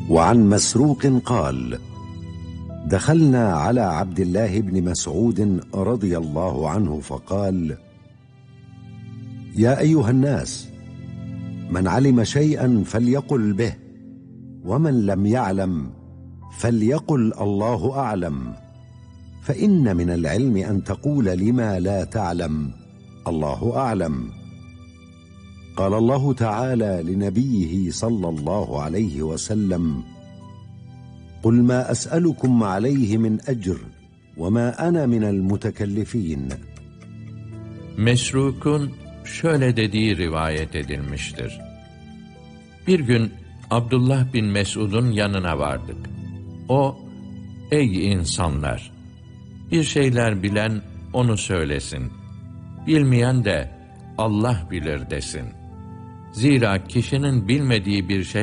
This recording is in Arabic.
وعن مسروق قال: دخلنا على عبد الله بن مسعود رضي الله عنه فقال: يا أيها الناس، من علم شيئا فليقل به، ومن لم يعلم فليقل الله أعلم، فإن من العلم أن تقول لما لا تعلم الله أعلم. قال الله تعالى لنبيه صلى الله عليه وسلم: قل ما أسألكم عليه من أجر وما أنا من المتكلفين. Mesruk'un şöyle dediği rivayet edilmiştir. Bir gün Abdullah bin Mesud'un yanına vardık. O, ey insanlar! Bir şeyler bilen onu söylesin. Bilmeyen de Allah bilir desin. Zira kişinin bilmediği bir şey